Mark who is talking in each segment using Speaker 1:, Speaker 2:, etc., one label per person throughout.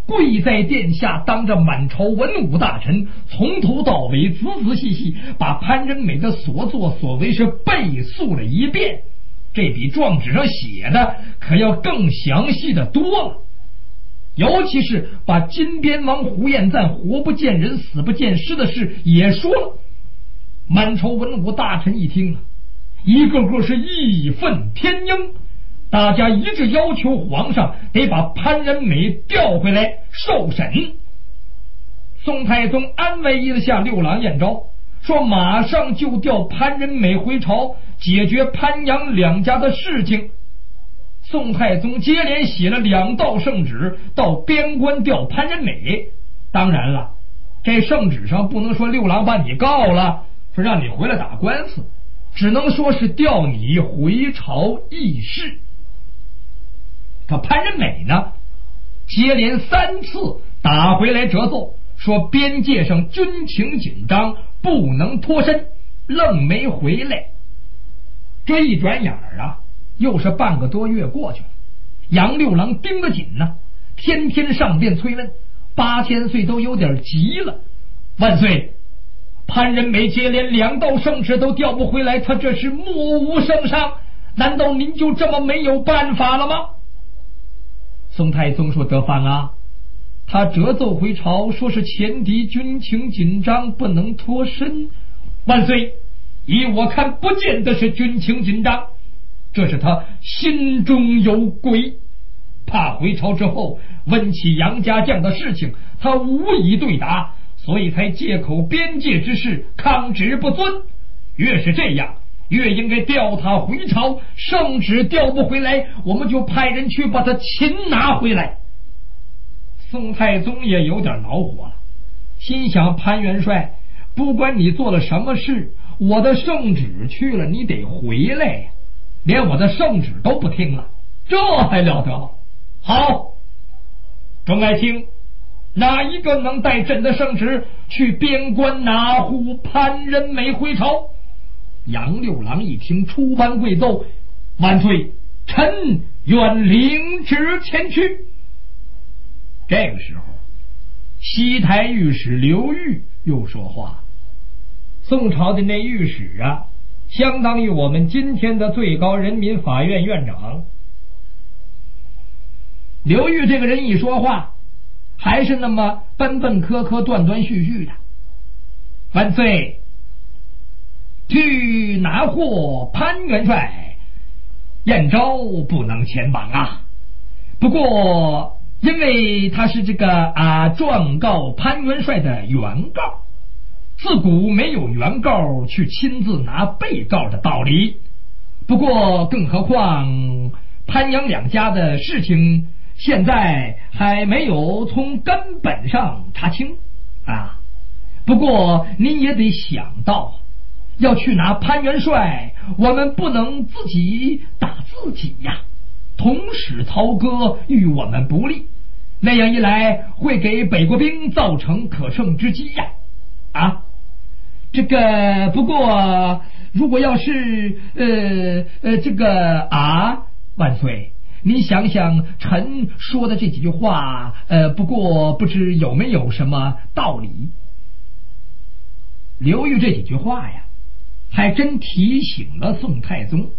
Speaker 1: 跪在殿下，当着满朝文武大臣从头到尾仔仔细细把潘仁美的所作所为是背述了一遍，这比状纸上写的可要更详细的多了。尤其是把金边王胡彦赞活不见人死不见尸的事也说了。满朝文武大臣一听啊，一个个是义愤填膺，大家一致要求皇上得把潘仁美调回来受审。宋太宗安慰了下六郎燕昭，说马上就调潘仁美回朝，解决潘杨两家的事情。宋太宗接连写了2道圣旨到边关调潘仁美。当然了，这圣旨上不能说六郎把你告了，说让你回来打官司，只能说是调你回朝议事。可潘仁美呢，接连3次打回来折奏，说边界上军情紧张，不能脱身，愣没回来。这一转眼啊，又是半个多月过去了。杨六郎盯得紧呢，天天上殿催问，8000岁都有点急了。万岁，潘仁美接连2道圣旨都调不回来，他这是莫无圣上，难道您就这么没有办法了吗？宋太宗说，德芳啊，他折奏回朝，说是前敌军情紧张，不能脱身。万岁，依我看不见得是军情紧张，这是他心中有鬼，怕回朝之后问起杨家将的事情，他无以对答，所以才借口边界之事抗旨不遵。越是这样，越应该调他回朝，圣旨调不回来，我们就派人去把他擒拿回来。宋太宗也有点恼火了，心想潘元帅，不管你做了什么事，我的圣旨去了，你得回来呀，连我的圣旨都不听了，这还了得？好，众爱卿，哪一个能带朕的圣旨去边关拿护潘仁美回朝？杨六郎一听，出班跪奏，万岁，臣愿领旨前去。这个时候，西台御史刘裕又说话。宋朝的那御史啊，相当于我们今天的最高人民法院院长。刘裕这个人一说话，还是那么奔奔磕磕、断断续续的。万岁，去拿货潘元帅，燕昭不能前往啊。不过因为他是这个状告潘元帅的原告，自古没有原告去亲自拿被告的道理。不过更何况潘杨两家的事情现在还没有从根本上查清啊。不过您也得想到，要去拿潘元帅，我们不能自己打自己呀，同使操戈与我们不利，那样一来会给北国兵造成可乘之机呀。这个不过如果要是万岁，你想想臣说的这几句话，不过不知有没有什么道理。刘裕这几句话呀，还真提醒了宋太宗。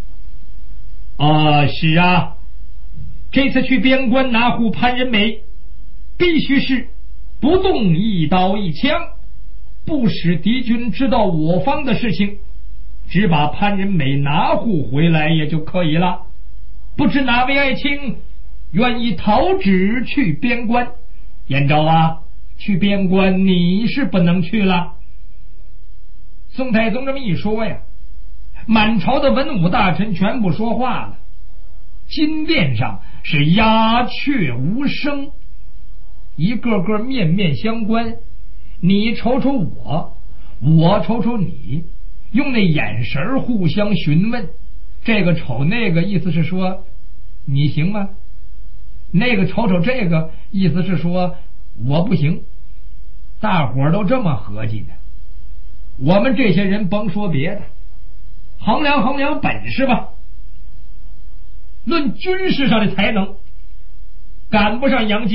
Speaker 1: 是啊，这次去边关拿护潘仁美，必须是不动一刀一枪，不使敌军知道我方的事情，只把潘仁美拿护回来也就可以了。不知哪位爱卿愿意讨旨去边关？燕昭啊，去边关你是不能去了。宋太宗这么一说呀，满朝的文武大臣全部说话了，金殿上是鸦雀无声，一个个面面相关，你瞅瞅我，我瞅瞅你，用那眼神互相询问，这个瞅那个，意思是说你行吗？那个瞅瞅这个，意思是说我不行。大伙儿都这么合计的。我们这些人甭说别的，衡量衡量本事吧，论军事上的才能，赶不上杨继